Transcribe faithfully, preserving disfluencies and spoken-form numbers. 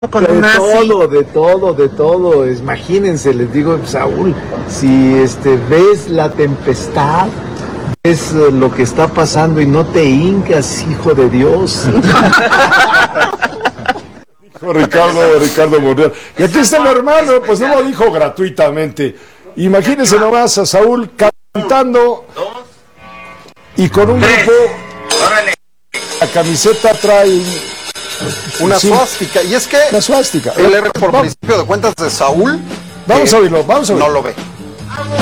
con de un nazi. todo, de todo, de todo. Imagínense, les digo, Saúl, si este ves la tempestad, ves eh, lo que está pasando y no te hincas, hijo de Dios. Dijo Ricardo, Ricardo Monreal. Y aquí está el hermano, pues no lo dijo gratuitamente. Imagínense nomás a Saúl cantando y con un grupo. La camiseta trae una sí, suástica. Y es que la suástica. el R por principio de cuentas de Saúl, vamos a oírlo, vamos a oírlo. no lo ve.